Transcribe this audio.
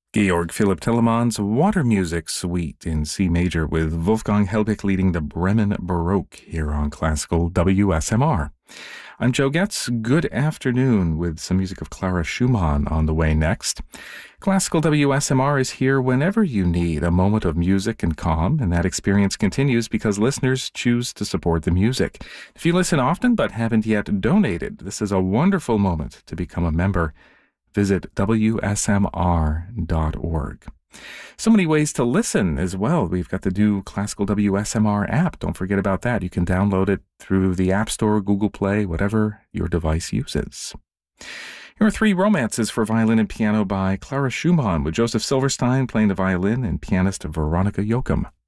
Georg Philipp Telemann's Water Music Suite in C major with Wolfgang Helbig leading the Bremen Baroque here on Classical WSMR. I'm Joe Getz. Good afternoon with some music of Clara Schumann on the way next. Classical WSMR is here whenever you need a moment of music and calm, and that experience continues because listeners choose to support the music. If you listen often but haven't yet donated, this is a wonderful moment to become a member. Visit WSMR.org. So many ways to listen as well. We've got the new Classical WSMR app. Don't forget about that. You can download it through the App Store, Google Play, whatever your device uses. Here are three romances for violin and piano by Clara Schumann, with Joseph Silverstein playing the violin and pianist Veronica Yoakum.